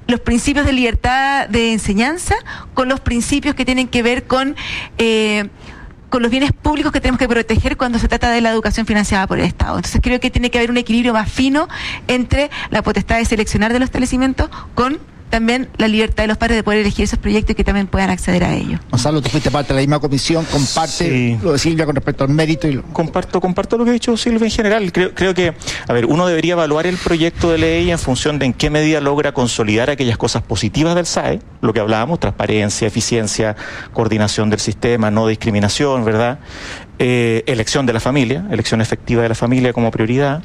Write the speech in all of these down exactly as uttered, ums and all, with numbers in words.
los principios de libertad de enseñanza con los principios que tienen que ver con... Eh, con los bienes públicos que tenemos que proteger cuando se trata de la educación financiada por el Estado. Entonces creo que tiene que haber un equilibrio más fino entre la potestad de seleccionar de los establecimientos con también la libertad de los padres de poder elegir esos proyectos y que también puedan acceder a ellos. Gonzalo, tú fuiste parte de la misma comisión, comparte sí. lo de Silvia con respecto al mérito. Y lo... Comparto, comparto lo que ha dicho Silvia en general. Creo, creo que, a ver, uno debería evaluar el proyecto de ley en función de en qué medida logra consolidar aquellas cosas positivas del S A E, lo que hablábamos, transparencia, eficiencia, coordinación del sistema, no discriminación, ¿verdad? Eh, elección de la familia, elección efectiva de la familia como prioridad.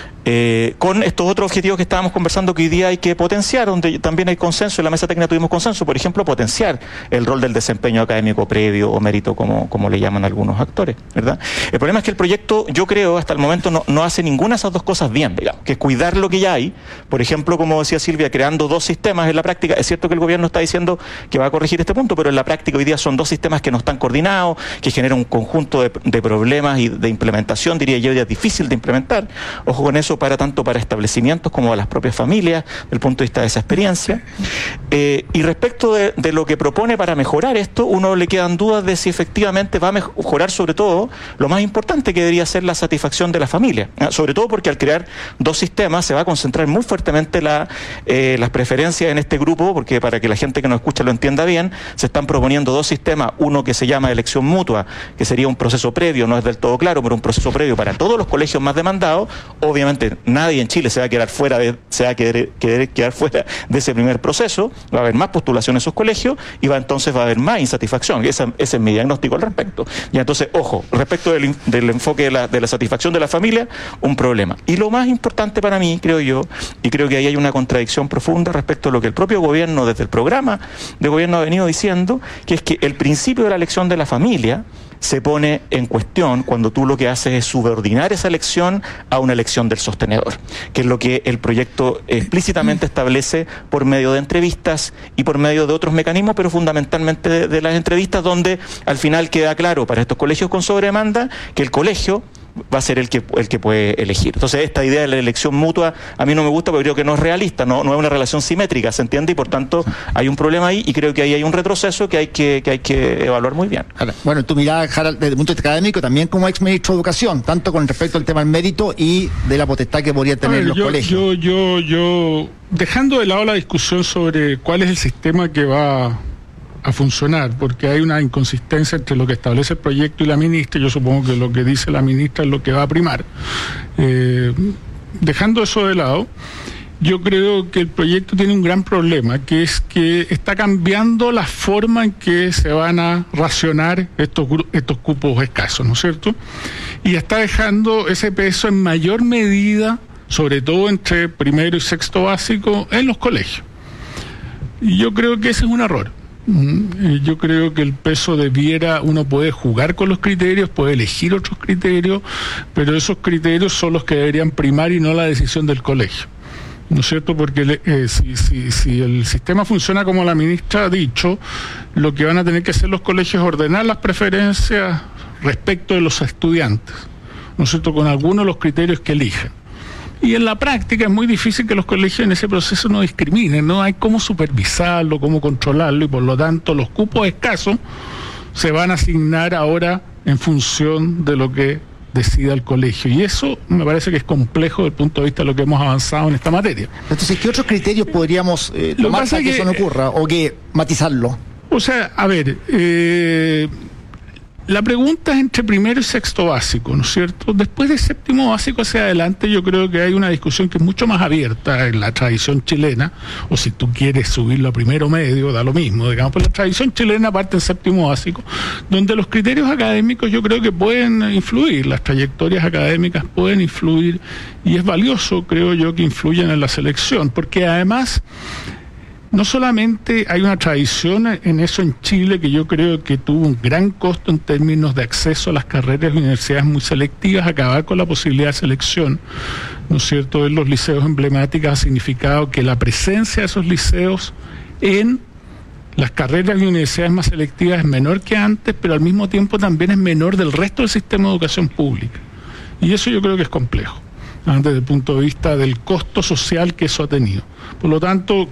Eh, con estos otros objetivos que estábamos conversando que hoy día hay que potenciar, donde también hay consenso, en la mesa técnica tuvimos consenso, por ejemplo, potenciar el rol del desempeño académico previo o mérito, como, como le llaman algunos actores, ¿verdad? El problema es que el proyecto, yo creo, hasta el momento no, no hace ninguna de esas dos cosas bien, digamos, que es cuidar lo que ya hay, por ejemplo, como decía Silvia, creando dos sistemas en la práctica. Es cierto que el gobierno está diciendo que va a corregir este punto, pero en la práctica hoy día son dos sistemas que no están coordinados, que generan un conjunto de, de problemas y de implementación, diría yo, ya difícil de implementar. Ojo con eso, para tanto para establecimientos como para las propias familias, desde el punto de vista de esa experiencia. Eh, y respecto de, de lo que propone para mejorar esto, uno le quedan dudas de si efectivamente va a mejorar, sobre todo, lo más importante que debería ser la satisfacción de la familia. ¿eh? Sobre todo porque al crear dos sistemas se va a concentrar muy fuertemente la, eh, las preferencias en este grupo, porque para que la gente que nos escucha lo entienda bien, se están proponiendo dos sistemas, uno que se llama elección mutua, que sería un proceso previo, no es del todo claro, pero un proceso previo para todos los colegios más demandados. Obviamente nadie en Chile se va a quedar fuera de, se va a querer, querer quedar fuera de ese primer proceso, va a haber más postulación en esos colegios y va entonces va a haber más insatisfacción. Esa, ese es mi diagnóstico al respecto. Y entonces, ojo, respecto del, del enfoque de la, de la satisfacción de la familia, un problema. Y lo más importante para mí, creo yo, y creo que ahí hay una contradicción profunda respecto a lo que el propio gobierno, desde el programa de gobierno ha venido diciendo, que es que el principio de la elección de la familia se pone en cuestión cuando tú lo que haces es subordinar esa elección a una elección del sostenedor, que es lo que el proyecto explícitamente establece por medio de entrevistas y por medio de otros mecanismos, pero fundamentalmente de, de las entrevistas, donde al final queda claro para estos colegios con sobredemanda que el colegio va a ser el que el que puede elegir. Entonces esta idea de la elección mutua a mí no me gusta porque creo que no es realista, no, no es una relación simétrica, ¿se entiende? Y por tanto hay un problema ahí y creo que ahí hay un retroceso que hay que, que, hay que evaluar muy bien. Bueno, tu mirada, Harald, desde el punto de vista académico, también como ex ministro de Educación, tanto con respecto al tema del mérito y de la potestad que podría tener ver, los yo, colegios. Yo, yo, yo, dejando de lado la discusión sobre cuál es el sistema que va a funcionar, porque hay una inconsistencia entre lo que establece el proyecto y la ministra. Yo supongo que lo que dice la ministra es lo que va a primar. Eh, dejando eso de lado, yo creo que el proyecto tiene un gran problema, que es que está cambiando la forma en que se van a racionar estos, estos cupos escasos, ¿no es cierto? Y está dejando ese peso en mayor medida, sobre todo entre primero y sexto básico, en los colegios. Y yo creo que ese es un error. Yo creo que el peso debiera, uno puede jugar con los criterios, puede elegir otros criterios, pero esos criterios son los que deberían primar y no la decisión del colegio, ¿no es cierto? Porque eh, si, si, si el sistema funciona como la ministra ha dicho, lo que van a tener que hacer los colegios es ordenar las preferencias respecto de los estudiantes, ¿no es cierto?, con algunos de los criterios que eligen. Y en la práctica es muy difícil que los colegios en ese proceso no discriminen, no hay cómo supervisarlo, cómo controlarlo, y por lo tanto los cupos escasos se van a asignar ahora en función de lo que decida el colegio. Y eso me parece que es complejo desde el punto de vista de lo que hemos avanzado en esta materia. Entonces, ¿qué otros criterios podríamos eh, tomar para que, que eso no ocurra o que matizarlo? O sea, a ver, eh, la pregunta es entre primero y sexto básico, ¿no es cierto? Después de séptimo básico hacia adelante yo creo que hay una discusión que es mucho más abierta en la tradición chilena, o si tú quieres subirlo a primero medio, da lo mismo, digamos, pero la tradición chilena parte en séptimo básico, donde los criterios académicos yo creo que pueden influir, las trayectorias académicas pueden influir, y es valioso, creo yo, que influyan en la selección, porque además no solamente hay una tradición en eso en Chile, que yo creo que tuvo un gran costo en términos de acceso a las carreras de universidades muy selectivas, acabar con la posibilidad de selección, ¿no es cierto?, en los liceos emblemáticos ha significado que la presencia de esos liceos en las carreras de universidades más selectivas es menor que antes, pero al mismo tiempo también es menor del resto del sistema de educación pública. Y eso yo creo que es complejo, ¿no?, desde el punto de vista del costo social que eso ha tenido. Por lo tanto,